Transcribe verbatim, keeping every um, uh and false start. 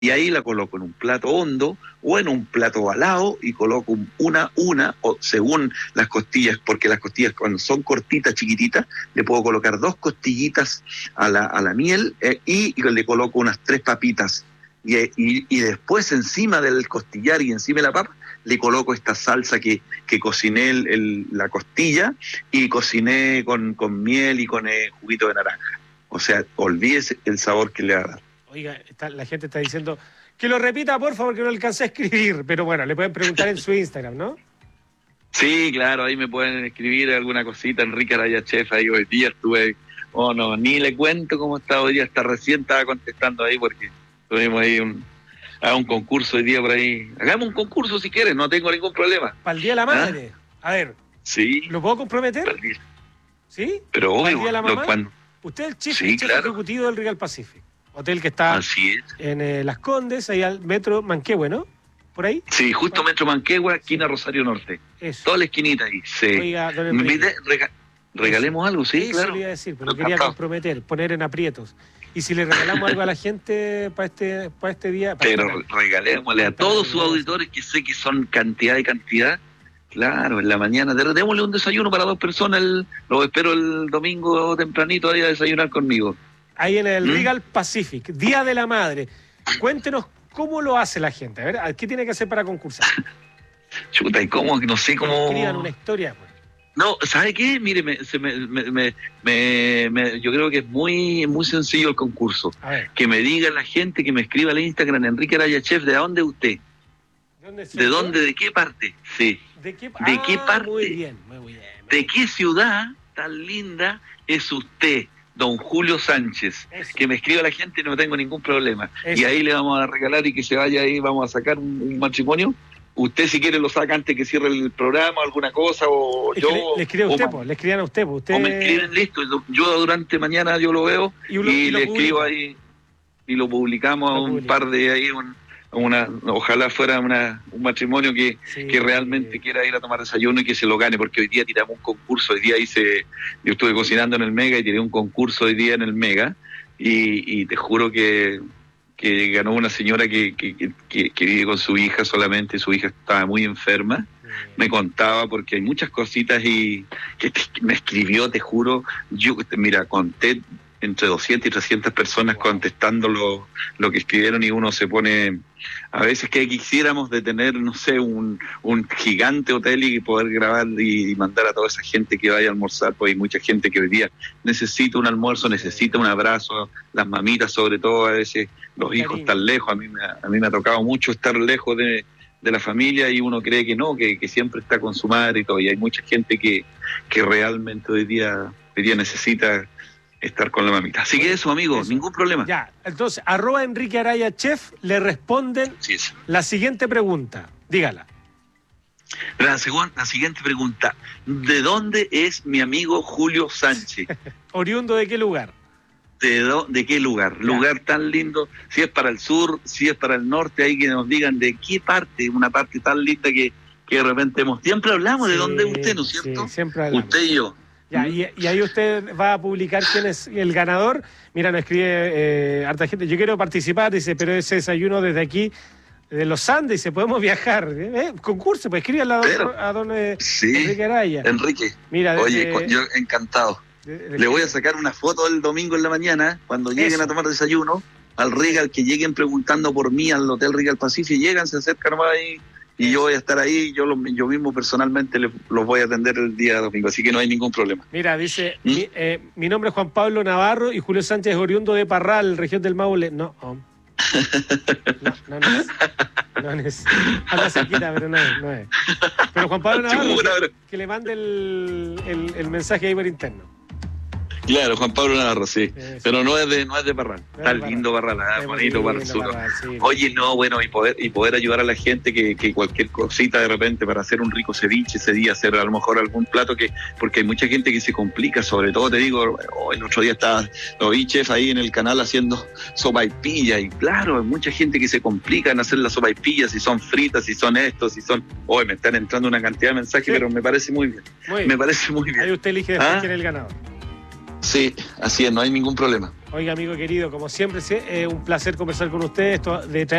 y ahí la coloco en un plato hondo o en un plato ovalado y coloco una, una, o según las costillas, porque las costillas cuando son cortitas, chiquititas, le puedo colocar dos costillitas a la, a la miel eh, y, y le coloco unas tres papitas. Y, y, y después encima del costillar y encima de la papa, le coloco esta salsa que, que cociné el, el, la costilla y cociné con, con miel y con eh, juguito de naranja. O sea, olvídese el sabor que le va a dar. Oiga, está, la gente está diciendo que lo repita, por favor, que no alcancé a escribir. Pero bueno, le pueden preguntar en su Instagram, ¿no? Sí, claro, ahí me pueden escribir alguna cosita. Enrique Araya Chef, ahí hoy día estuve, oh no, ni le cuento cómo está hoy día, hasta recién estaba contestando ahí porque tuvimos ahí un, a un concurso hoy día por ahí. Hagamos un concurso si quieres, no tengo ningún problema. Para el Día de la Madre. ¿Ah? A ver, sí. ¿lo puedo comprometer? ¿Sí? Pero ¿Para el obvio, Día de la Mamá? lo, cuando... Usted es el chief, sí, chef claro. ejecutivo del Regal Pacific, hotel que está Así es. en eh, Las Condes, ahí al metro Manquehue, ¿no? ¿Por ahí? Sí, justo Metro Manquehue, esquina Rosario Norte. Eso. Toda la esquinita ahí. Sí. Oiga, don Enrique. Mire, rega- regalemos algo, sí, Eso claro. le iba a decir, pero Lo quería captado. comprometer, poner en aprietos. Y si le regalamos algo a la gente para este, para este día... Para Pero esta- regalémosle a para todos esta- sus auditores, que sé que son cantidad y cantidad. Claro, en la mañana, de- démosle un desayuno para dos personas, el, lo espero el domingo tempranito ahí a desayunar conmigo. Ahí en el ¿Mm? Regal Pacific, Día de la Madre. Cuéntenos cómo lo hace la gente. A ver, ¿qué tiene que hacer para concursar? Chuta, ¿y cómo? No sé cómo... Escriban una historia, pues. No, ¿sabe qué? Mire, me, se me, me, me, me- me- yo creo que es muy, muy sencillo el concurso. A ver, Que me diga la gente, que me escriba al Instagram, Enrique Araya Chef, ¿de dónde usted? ¿de dónde soy ¿De yo? dónde? ¿De qué parte? Sí. ¿De qué, ¿De ah, qué parte? Muy bien, muy bien. ¿De qué ciudad tan linda es usted, don Julio Sánchez? Eso. Que me escriba la gente y no tengo ningún problema. Eso. Y ahí le vamos a regalar y que se vaya ahí, vamos a sacar un, un matrimonio. Usted si quiere lo saca antes que cierre el programa, alguna cosa, o Es yo... que le, le escribe a o usted, ma- pues, le escriban a usted, pues. Usted... O me escriben, listo, yo- yo durante mañana yo lo veo Y y, lo- y lo le escribo publica. ahí y lo publicamos Lo a un publica. par de ahí, un- una, ojalá fuera una, un matrimonio que, Sí. que realmente quiera ir a tomar desayuno y que se lo gane, porque hoy día tiramos un concurso, hoy día hice, yo estuve cocinando en el Mega y tiré un concurso hoy día en el Mega y, y te juro que, que ganó una señora que, que, que, que vive con su hija solamente, su hija estaba muy enferma. Me contaba porque hay muchas cositas y que te- me escribió, te juro, yo mira, conté entre doscientas y trescientas personas Wow. contestando lo, lo que escribieron y uno se pone, a veces que quisiéramos de tener, no sé, un, un gigante hotel y poder grabar y, y mandar a toda esa gente que vaya a almorzar, pues hay mucha gente que hoy día necesita un almuerzo, necesita un abrazo, las mamitas sobre todo, a veces los hijos Cariño. están lejos, a mí me, ha- a mí me ha tocado mucho estar lejos de de la familia y uno cree que no, que, que siempre está con su madre y todo, y hay mucha gente que, que realmente hoy día, hoy día necesita estar con la mamita. Así que eso, amigo, Eso. ningún problema. Ya, entonces, arroba Enrique Araya Chef, le responden Sí, es. la siguiente pregunta. Dígala. La, segun- la siguiente pregunta, ¿de dónde es mi amigo Julio Sánchez? ¿Oriundo de qué lugar? ¿De, do- de qué lugar? Ya. Lugar tan lindo, si es para el sur, si es para el norte, ahí que nos digan de qué parte, una parte tan linda que, que de repente hemos... Siempre hablamos de Sí, dónde es usted, ¿no es sí, cierto? siempre hablamos. Usted y yo. Ya, y, y ahí usted va a publicar quién es el ganador. Mira, nos escribe eh, harta gente. Yo quiero participar, dice, pero ese desayuno desde aquí, de los Andes, dice, podemos viajar. ¿Eh? Concurso, pues escríbanle a don, Pero- a don eh, Sí, Enrique Araya. Enrique. Mira, Oye, desde- cu- yo encantado. de- de- Le voy a sacar una foto el domingo en la mañana, cuando lleguen Eso. a tomar desayuno, al Regal, que lleguen preguntando por mí al Hotel Regal Pacific, llegan, se acercan nomás ahí, y yo voy a estar ahí, yo, lo- yo mismo personalmente le- los voy a atender el día domingo, así que no hay ningún problema. Mira, dice, ¿Mm? mi, eh, mi nombre es Juan Pablo Navarro y Julio Sánchez es oriundo de Parral, región del Maule. No, oh. no, no, no es. No es. Anda cerquita, pero no es, no es. Pero Juan Pablo Navarro, Chuta, que, pero- que le mande el, el, el mensaje ahí por interno. Claro, Juan Pablo Navarro, sí, Eso. pero no es de no es de Parral, No es está de Parral. lindo Parral, ah, Es muy bonito lindo Parral Sur. Parral, sí. Oye, no, bueno, y poder y poder ayudar a la gente que, que cualquier cosita de repente para hacer un rico ceviche ese día, hacer a lo mejor algún plato que, porque hay mucha gente que se complica, sobre todo te digo, oh, el otro día estaba, lo vi chef ahí en el canal haciendo sopaipilla, y claro, hay mucha gente que se complica en hacer las sopaipillas, si son fritas, si son estos, si son, hoy me están entrando una cantidad de mensajes, Sí. pero me parece muy bien, Muy me bien. parece muy Ahí bien. usted elige después ¿Ah? quién es el ganador. Sí, así es, no hay ningún problema. Oiga, amigo querido, como siempre, sí, es un placer conversar con usted. Esto de traer